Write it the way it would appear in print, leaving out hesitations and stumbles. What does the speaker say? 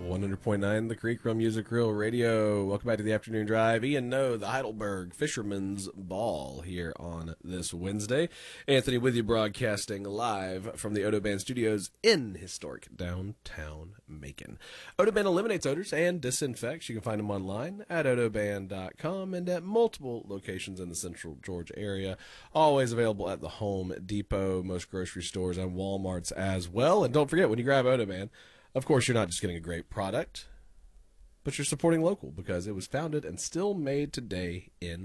100.9 The Creek Run Music Grill Radio. Welcome back to the Afternoon Drive. Ian No, the Heidelberg Fisherman's Ball here on this Wednesday. Anthony with you, broadcasting live from the Odo Band Studios in historic downtown Macon. Odo Band eliminates odors and disinfects. You can find them online at odoband.com and at multiple locations in the Central Georgia area. Always available at the Home Depot, most grocery stores, and Walmarts as well. And don't forget, when you grab Odo Band, of course, you're not just getting a great product, but you're supporting local because it was founded and still made today in